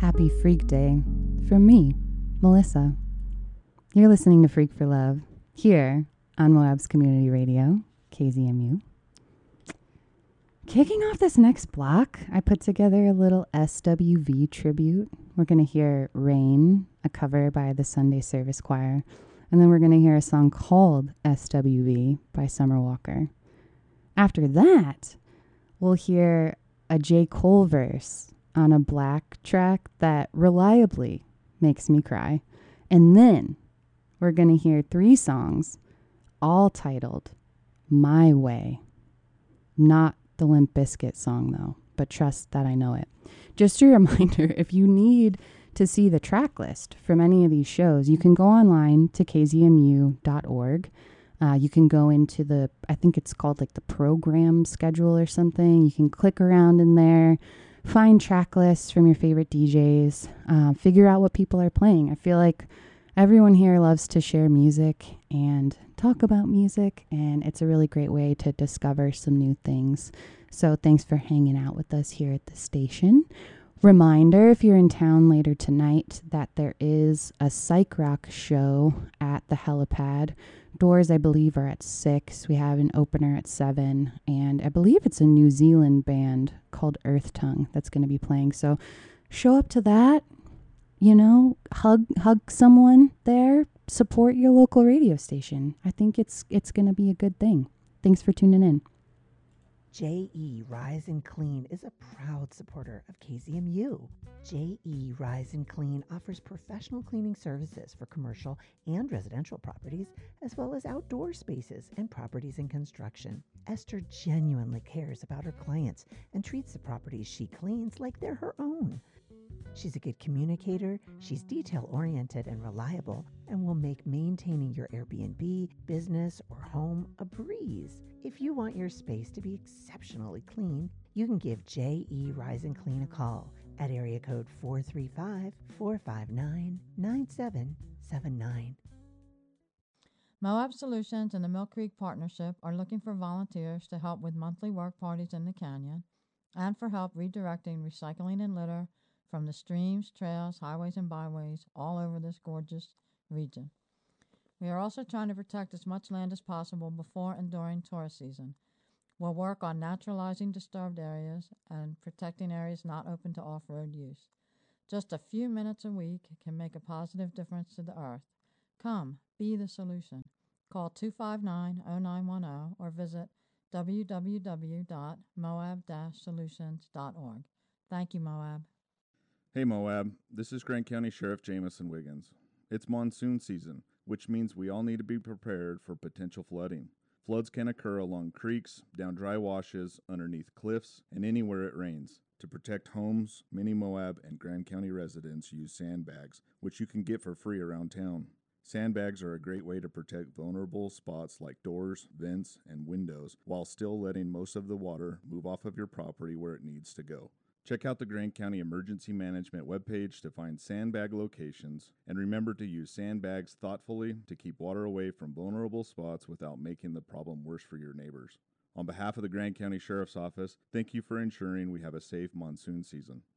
Happy Freak Day from me, Melissa. You're listening to Freak for Love here on Moab's Community Radio, KZMU. Kicking off this next block, I put together a little SWV tribute. We're going to hear Rain, a cover by the Sunday Service Choir, and then we're going to hear a song called SWV by Summer Walker. After that, we'll hear a J. Cole verse on a Black track that reliably makes me cry. And then we're going to hear 3 songs, all titled My Way. Not the Limp Bizkit song, though, but trust that I know it. Just a reminder, if you need to see the track list from any of these shows, you can go online to kzmu.org. You can go into I think it's called like the program schedule or something. You can click around in there, find track lists from your favorite DJs, figure out what people are playing. I feel like everyone here loves to share music and talk about music, and it's a really great way to discover some new things. So thanks for hanging out with us here at the station. Reminder, if you're in town later tonight, that there is a psych rock show at the helipad. Doors, I believe, are at 6. We have an opener at 7. And I believe it's a New Zealand band called Earth Tongue that's going to be playing. So show up to that, hug someone there, support your local radio station. I think it's going to be a good thing. Thanks for tuning in. J.E. Rise and Clean is a proud supporter of KZMU. J.E. Rise and Clean offers professional cleaning services for commercial and residential properties, as well as outdoor spaces and properties in construction. Esther genuinely cares about her clients and treats the properties she cleans like they're her own. She's a good communicator, she's detail-oriented and reliable, and will make maintaining your Airbnb, business, or home a breeze. If you want your space to be exceptionally clean, you can give J.E. Rise and Clean a call at area code 435-459-9779. Moab Solutions and the Mill Creek Partnership are looking for volunteers to help with monthly work parties in the canyon and for help redirecting recycling and litter from the streams, trails, highways, and byways all over this gorgeous region. We are also trying to protect as much land as possible before and during tourist season. We'll work on naturalizing disturbed areas and protecting areas not open to off-road use. Just a few minutes a week can make a positive difference to the earth. Come, be the solution. Call 259-0910 or visit www.moab-solutions.org. Thank you, Moab. Hey Moab, this is Grant County Sheriff Jamison Wiggins. It's monsoon season, which means we all need to be prepared for potential flooding. Floods can occur along creeks, down dry washes, underneath cliffs, and anywhere it rains. To protect homes, many Moab and Grand County residents use sandbags, which you can get for free around town. Sandbags are a great way to protect vulnerable spots like doors, vents, and windows, while still letting most of the water move off of your property where it needs to go. Check out the Grand County Emergency Management webpage to find sandbag locations, and remember to use sandbags thoughtfully to keep water away from vulnerable spots without making the problem worse for your neighbors. On behalf of the Grand County Sheriff's Office, thank you for ensuring we have a safe monsoon season.